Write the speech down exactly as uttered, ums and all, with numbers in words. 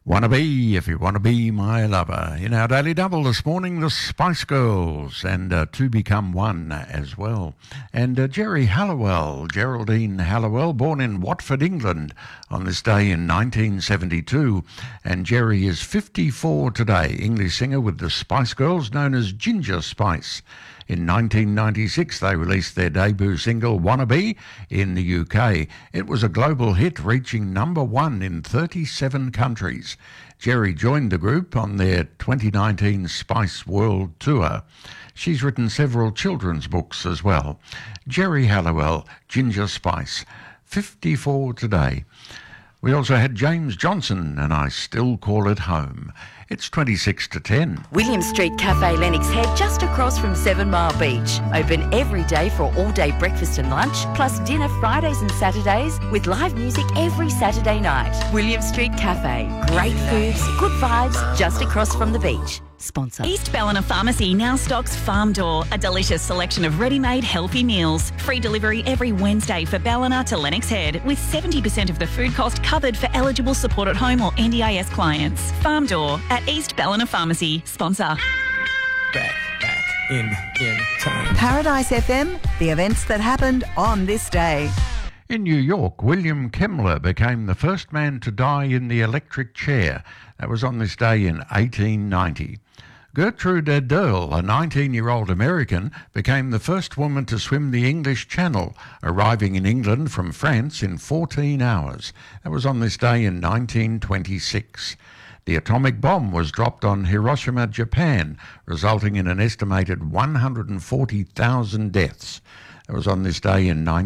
Wanna be if you wanna be my lover. In our Daily Double this morning, the Spice Girls and uh, To Become One as well. And uh, Geri Halliwell, Geraldine Halliwell, born in Watford, England on this day in nineteen seventy-two. And Geri is fifty-four today, English singer with the Spice Girls, known as Ginger Spice. In nineteen ninety-six, they released their debut single, Wanna Be, in the U K. It was a global hit, reaching number one in thirty-seven countries. Geri joined the group on their twenty nineteen Spice World Tour. She's written several children's books as well. Geri Halliwell, Ginger Spice, fifty-four today. We also had James Johnson, and I Still Call It Home. It's twenty-six to ten. William Street Cafe Lennox Head, just across from Seven Mile Beach. Open every day for all-day breakfast and lunch, plus dinner Fridays and Saturdays, with live music every Saturday night. William Street Cafe. Great foods, good vibes, just across from the beach. Sponsor. East Ballina Pharmacy now stocks Farm Door, a delicious selection of ready-made healthy meals. Free delivery every Wednesday for Ballina to Lennox Head, with seventy percent of the food cost covered for eligible support at home or N D I S clients. Farm Door at East Ballina Pharmacy. Sponsor. Back, back, in, in time. Paradise F M, the events that happened on this day. In New York, William Kemmler became the first man to die in the electric chair. That was on this day in eighteen ninety. Gertrude Ederle, a nineteen-year-old American, became the first woman to swim the English Channel, arriving in England from France in fourteen hours. That was on this day in nineteen twenty-six. The atomic bomb was dropped on Hiroshima, Japan, resulting in an estimated one hundred forty thousand deaths. That was on this day in nineteen